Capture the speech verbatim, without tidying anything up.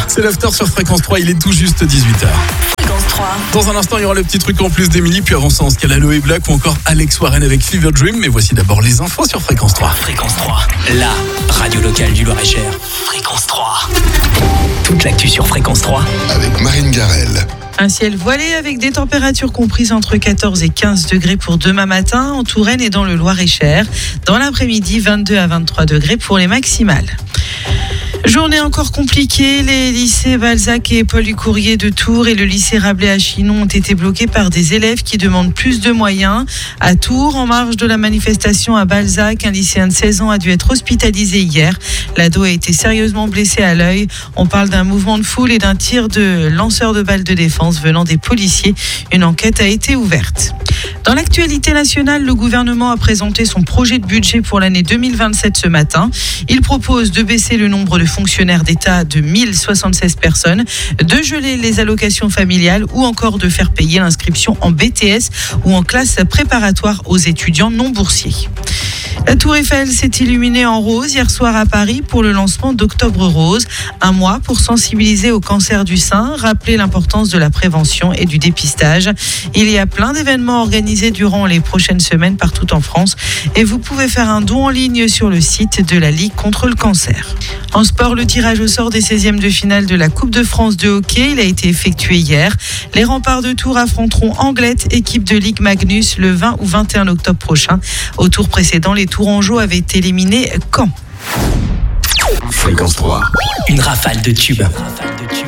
C'est l'after sur Fréquence trois, il est tout juste dix-huit heures. Fréquence trois. Dans un instant, il y aura le petit truc en plus d'Emily, puis avant ça, on se cale Aloe Black ou encore Alex Warren avec Fever Dream. Mais voici d'abord les infos sur Fréquence trois. Fréquence trois, la radio locale du Loir-et-Cher. Fréquence trois. Toute l'actu sur Fréquence trois. Avec Marine Garel. Un ciel voilé avec des températures comprises entre quatorze et quinze degrés pour demain matin en Touraine et dans le Loir-et-Cher. Dans l'après-midi, vingt-deux à vingt-trois degrés pour les maximales. Journée encore compliquée, les lycées Balzac et Paul Courrier de Tours et le lycée Rabelais à Chinon ont été bloqués par des élèves qui demandent plus de moyens. À Tours, en marge de la manifestation à Balzac, un lycéen de seize ans a dû être hospitalisé hier. L'ado a été sérieusement blessé à l'œil. On parle d'un mouvement de foule et d'un tir de lanceur de balles de défense venant des policiers. Une enquête a été ouverte. Dans l'actualité nationale, le gouvernement a présenté son projet de budget pour l'année deux mille vingt-sept ce matin. Il propose de baisser le nombre de fonctionnaires d'État de mille soixante-seize personnes, de geler les allocations familiales ou encore de faire payer l'inscription en B T S ou en classe préparatoire aux étudiants non boursiers. La Tour Eiffel s'est illuminée en rose hier soir à Paris pour le lancement d'Octobre Rose, un mois pour sensibiliser au cancer du sein, rappeler l'importance de la prévention et du dépistage. Il y a plein d'événements organisés durant les prochaines semaines partout en France et vous pouvez faire un don en ligne sur le site de la Ligue contre le cancer. En sport, le tirage au sort des seizièmes de finale de la Coupe de France de hockey, il a été effectué hier. Les Remparts de Tours affronteront Anglet, équipe de Ligue Magnus, le vingt ou vingt et un octobre prochain. Au tour précédent, les Tourangeaux avaient éliminé Caen. Fréquence trois. Une rafale de tubes. Une rafale de tubes.